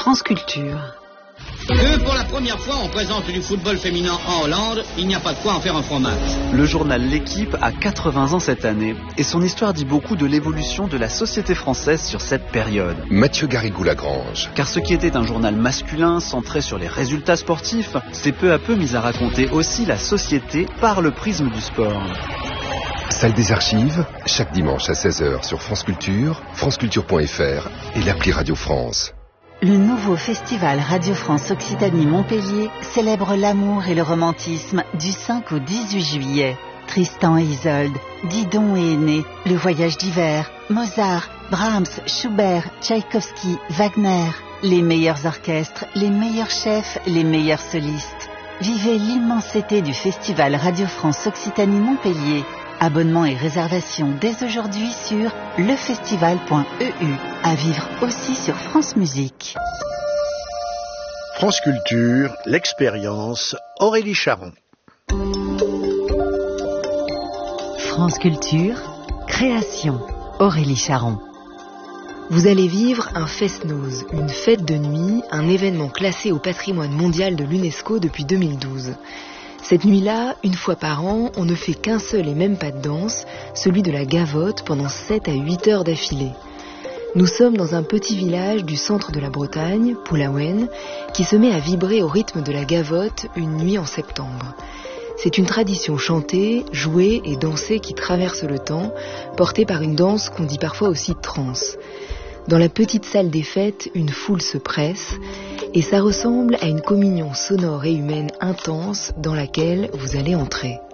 France Culture. Que pour la première fois on présente du football féminin en Hollande, il n'y a pas de quoi en faire un fromage. Le journal L'Équipe a 80 ans cette année et son histoire dit beaucoup de l'évolution de la société française sur cette période. Mathieu Garrigou-Lagrange. Car ce qui était un journal masculin centré sur les résultats sportifs s'est peu à peu mis à raconter aussi la société par le prisme du sport. Salle des archives, chaque dimanche à 16h sur France Culture, franceculture.fr et l'appli Radio France. Le nouveau festival Radio France Occitanie-Montpellier célèbre l'amour et le romantisme du 5 au 18 juillet. Tristan et Isolde, Didon et Aîné, Le Voyage d'hiver, Mozart, Brahms, Schubert, Tchaïkovski, Wagner. Les meilleurs orchestres, les meilleurs chefs, les meilleurs solistes. Vivez l'immensité du festival Radio France Occitanie-Montpellier. Abonnements et réservations dès aujourd'hui sur lefestival.eu. À vivre aussi sur France Musique. France Culture, l'expérience, Aurélie Charon. France Culture, création, Aurélie Charon. Vous allez vivre un fest-noz, une fête de nuit, un événement classé au patrimoine mondial de l'UNESCO depuis 2012. Cette nuit-là, une fois par an, on ne fait qu'un seul et même pas de danse, celui de la gavotte pendant 7 à 8 heures d'affilée. Nous sommes dans un petit village du centre de la Bretagne, Poulaouen, qui se met à vibrer au rythme de la gavotte une nuit en septembre. C'est une tradition chantée, jouée et dansée qui traverse le temps, portée par une danse qu'on dit parfois aussi trance. Dans la petite salle des fêtes, une foule se presse, et ça ressemble à une communion sonore et humaine intense dans laquelle vous allez entrer.